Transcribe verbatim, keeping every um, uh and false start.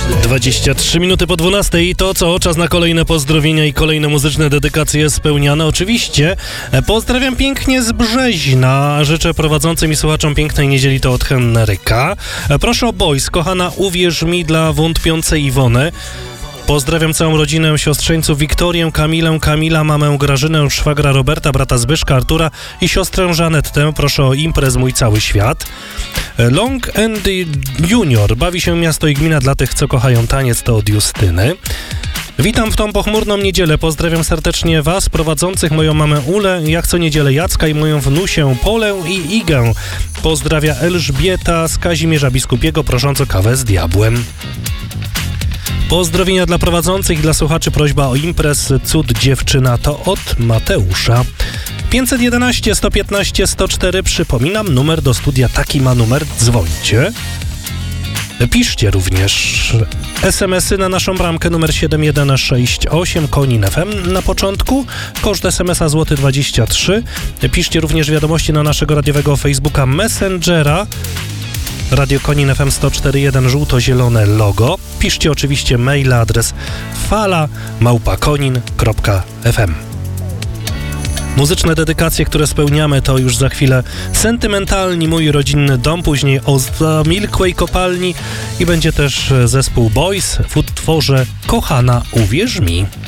dwadzieścia trzy minuty po dwunastej i to co? Czas na kolejne pozdrowienia i kolejne muzyczne dedykacje spełniane. Oczywiście pozdrawiam pięknie z Brzeźna. Życzę prowadzącym i słuchaczom pięknej niedzieli, to od Henryka. Proszę o Boys, kochana, uwierz mi, dla wątpiącej Iwony. Pozdrawiam całą rodzinę siostrzeńców Wiktorię, Kamilę, Kamila, mamę Grażynę, szwagra Roberta, brata Zbyszka, Artura i siostrę Żanettę. Proszę o imprez Mój Cały Świat. Long Andy Junior. Bawi się miasto i gmina dla tych, co kochają taniec, to od Justyny. Witam w tą pochmurną niedzielę. Pozdrawiam serdecznie was, prowadzących, moją mamę Ulę, jak co niedzielę Jacka i moją wnusię Polę i Igę. Pozdrawia Elżbieta z Kazimierza Biskupiego, prosząc o kawę z diabłem. Pozdrowienia dla prowadzących i dla słuchaczy, prośba o imprez Cud Dziewczyna, to od Mateusza. pięćset jedenaście, sto piętnaście, sto cztery, przypominam, numer do studia, taki ma numer, dzwońcie. Piszcie również es em esy na naszą bramkę numer siedem jeden sześć osiem Konin F M na początku, koszt es em esa złoty dwadzieścia trzy. Piszcie również wiadomości na naszego radiowego Facebooka Messengera, Radio Konin F M sto cztery jeden, żółto-zielone logo. Piszcie oczywiście mail, adres fala małpa konin kropka f m. Muzyczne dedykacje, które spełniamy, to już za chwilę Sentymentalni, Mój rodzinny dom, później o zamilkłej kopalni i będzie też zespół Boys w utworze Kochana, uwierz mi.